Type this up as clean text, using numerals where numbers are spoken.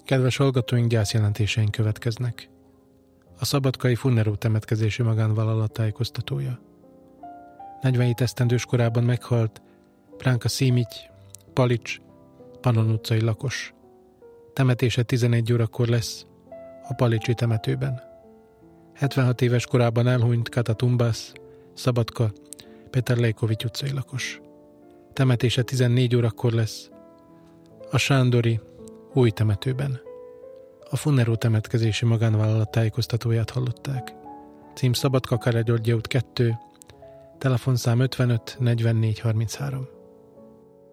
Kedves hallgatóink, gyászjelentéseink következnek. A szabadkai Funneró temetkezési magánvállalat tájékoztatója. 47 esztendős korában meghalt Bránka Simity, Palics, Pannon utcai lakos. Temetése 11 órakor lesz a Palicsi temetőben. 76 éves korában elhunyt Kata Tumbász, Szabadka, Péter Lejkovics utcai lakos. Temetése 14 órakor lesz a Sándori új temetőben. A Funneró temetkezési magánvállalat tájékoztatóját hallották. Cím Szabadka, Károlyi György út 2, telefonszám 55 44 33.